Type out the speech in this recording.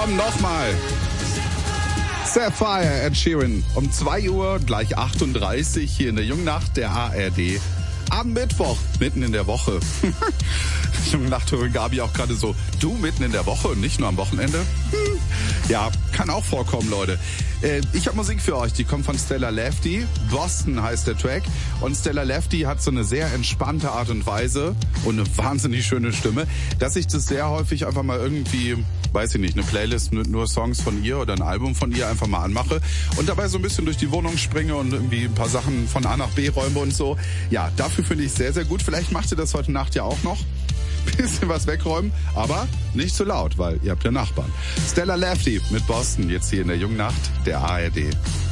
Komm, nochmal. Sapphire, Ed Sheeran. Um 2 Uhr, gleich 38 hier in der Jungnacht der ARD. Am Mittwoch, mitten in der Woche. Jungnacht-Hörerin Gabi auch gerade so, du mitten in der Woche und nicht nur am Wochenende? Ja, kann auch vorkommen, Leute. Ich habe Musik für euch, die kommt von Stella Lefty. Boston heißt der Track. Und Stella Lefty hat so eine sehr entspannte Art und Weise und eine wahnsinnig schöne Stimme, dass ich das sehr häufig einfach mal irgendwie, weiß ich nicht, eine Playlist mit nur Songs von ihr oder ein Album von ihr einfach mal anmache und dabei so ein bisschen durch die Wohnung springe und irgendwie ein paar Sachen von A nach B räume und so. Ja, dafür finde ich sehr, sehr gut. Vielleicht macht ihr das heute Nacht ja auch noch. Bisschen was wegräumen, aber nicht zu laut, weil ihr habt ja Nachbarn. Stella Lefty mit Boston, jetzt hier in der Jungnacht der ARD.